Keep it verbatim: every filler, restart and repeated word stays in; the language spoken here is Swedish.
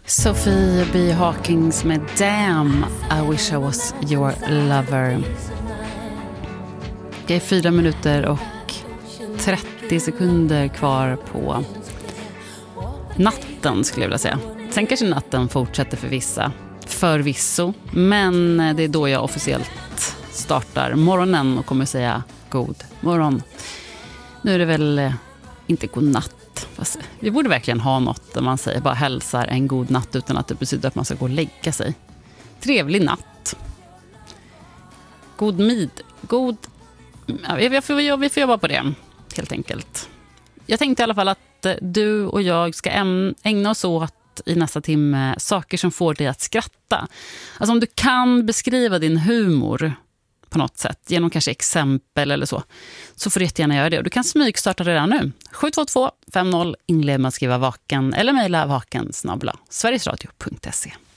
Sophie B. Hawkins med Damn, I wish I was your lover. Det är fyra minuter och trettio sekunder kvar på natten, skulle jag vilja säga. Sen kanske natten fortsätter för vissa, förvisso. Men det är då jag officiellt startar morgonen och kommer säga god morgon. Nu är det väl inte god natt. Vi borde verkligen ha något där man säger bara hälsar en god natt utan att det betyder att man ska gå och lägga sig. Trevlig natt. God mid. God... Ja, vi, får, vi får jobba på det, helt enkelt. Jag tänkte i alla fall att du och jag ska ägna oss åt i nästa timme saker som får dig att skratta. Alltså om du kan beskriva din humor på något sätt, genom kanske exempel eller så, så får du jättegärna göra det. Och du kan smygstarta redan nu. sju två två fem noll, inled med att skriva vaken eller mejla vaken snabel-a sverigesradio punkt se.